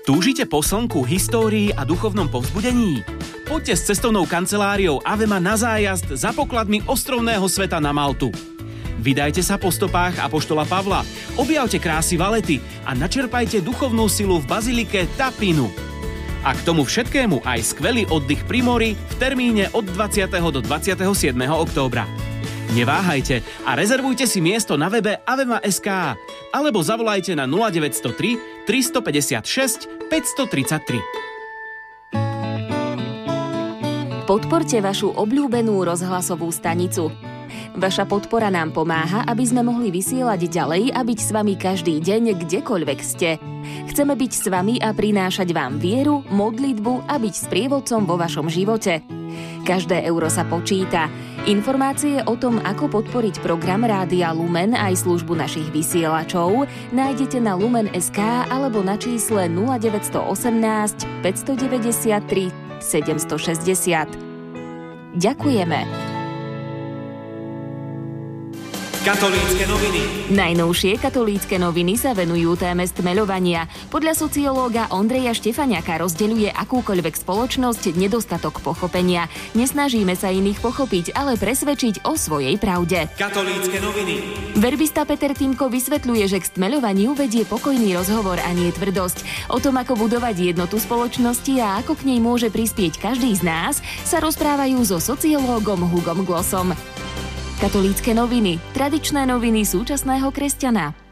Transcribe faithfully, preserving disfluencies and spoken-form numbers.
Túžite po slnku, histórii a duchovnom povzbudení? Poďte s cestovnou kanceláriou Avema na zájazd za pokladmi ostrovného sveta na Maltu. Vydajte sa po stopách apoštola Pavla, objavte krásy Valety a načerpajte duchovnú silu v bazilike Tapinu. A k tomu všetkému aj skvelý oddych pri mori v termíne od dvadsiateho do dvadsiateho siedmeho októbra. Neváhajte a rezervujte si miesto na webe avema bodka es ká alebo zavolajte na nula deväť nula tri, tristopäťdesiatšesť, päťstotridsaťtri. Podporte vašu obľúbenú rozhlasovú stanicu. Vaša podpora nám pomáha, aby sme mohli vysielať ďalej a byť s vami každý deň, kdekoľvek ste. Chceme byť s vami a prinášať vám vieru, modlitbu a byť sprievodcom vo vašom živote. Každé euro sa počíta. Informácie o tom, ako podporiť program Rádia Lumen aj službu našich vysielačov nájdete na lumen bodka es ká alebo na čísle nula deväť jedna osem, päťstodeväťdesiattri, sedemstošesťdesiat. Ďakujeme. Katolícke noviny. Najnovšie katolícke noviny sa venujú téme stmeľovania. Podľa sociológa Ondreja Štefaniaka rozdeľuje akúkoľvek spoločnosť nedostatok pochopenia. Nesnažíme sa iných pochopiť, ale presvedčiť o svojej pravde. Katolícke noviny. Verbista Peter Týmko vysvetľuje, že k stmeľovaniu vedie pokojný rozhovor a nie tvrdosť. O tom, ako budovať jednotu spoločnosti a ako k nej môže prispieť každý z nás, sa rozprávajú so sociológom Hugom Glossom. Katolícke noviny. Tradičné noviny súčasného kresťana.